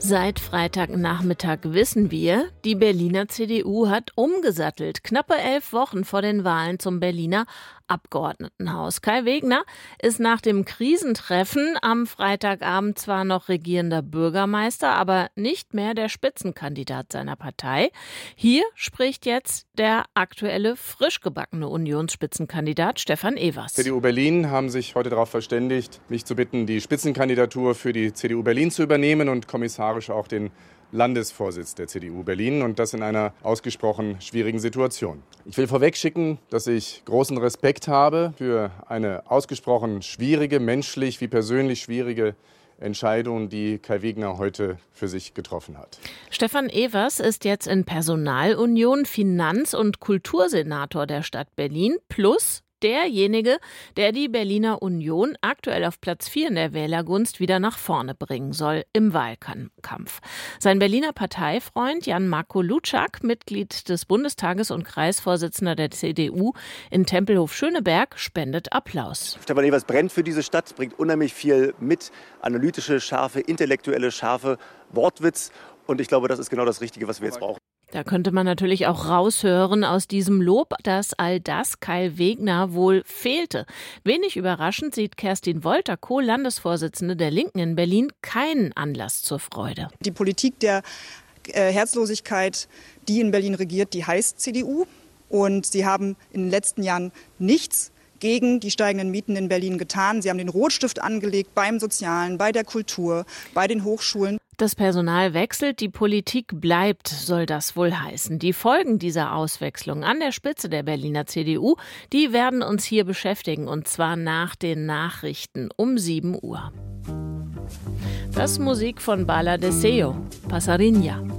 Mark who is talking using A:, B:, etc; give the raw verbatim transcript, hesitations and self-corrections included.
A: Seit Freitagnachmittag wissen wir, die Berliner C D U hat umgesattelt. Knappe elf Wochen vor den Wahlen zum Berliner Abgeordnetenhaus. Kai Wegner ist nach dem Krisentreffen am Freitagabend zwar noch regierender Bürgermeister, aber nicht mehr der Spitzenkandidat seiner Partei. Hier spricht jetzt der aktuelle, frisch gebackene Unionsspitzenkandidat Stefan Evers.
B: C D U Berlin haben sich heute darauf verständigt, mich zu bitten, die Spitzenkandidatur für die C D U Berlin zu übernehmen und kommissarisch auch den Landesvorsitz der C D U Berlin, und das in einer ausgesprochen schwierigen Situation. Ich will vorwegschicken, dass ich großen Respekt habe für eine ausgesprochen schwierige, menschlich wie persönlich schwierige Entscheidung, die Kai Wegner heute für sich getroffen hat.
A: Stefan Evers ist jetzt in Personalunion Finanz- und Kultursenator der Stadt Berlin plus derjenige, der die Berliner Union aktuell auf Platz vier in der Wählergunst wieder nach vorne bringen soll im Wahlkampf. Sein Berliner Parteifreund Jan-Marco Luczak, Mitglied des Bundestages und Kreisvorsitzender der C D U in Tempelhof-Schöneberg, spendet Applaus.
C: Stefan Evers brennt für diese Stadt, bringt unheimlich viel mit, analytische, scharfe, intellektuelle, scharfe Wortwitz, und ich glaube, das ist genau das Richtige, was wir jetzt brauchen.
A: Da könnte man natürlich auch raushören aus diesem Lob, dass all das Kai Wegner wohl fehlte. Wenig überraschend sieht Kerstin Wolter, Co-Landesvorsitzende der Linken in Berlin, keinen Anlass zur Freude.
D: Die Politik der äh, Herzlosigkeit, die in Berlin regiert, die heißt C D U. Und sie haben in den letzten Jahren nichts gegen die steigenden Mieten in Berlin getan. Sie haben den Rotstift angelegt beim Sozialen, bei der Kultur, bei den Hochschulen.
A: Das Personal wechselt, die Politik bleibt, soll das wohl heißen. Die Folgen dieser Auswechslung an der Spitze der Berliner C D U, die werden uns hier beschäftigen, und zwar nach den Nachrichten um sieben Uhr. Das ist Musik von Bala Deseo, Passarinha.